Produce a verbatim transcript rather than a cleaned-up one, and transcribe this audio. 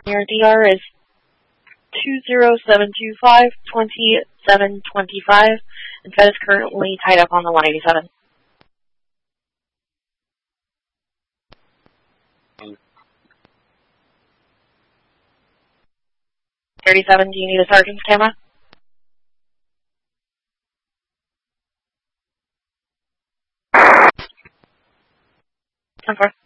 Your D R is two zero seven two five, two seven two five, and Fed is currently tied up on the one eighty-seven. thirty-seven, do you need a sergeant's camera? ten four.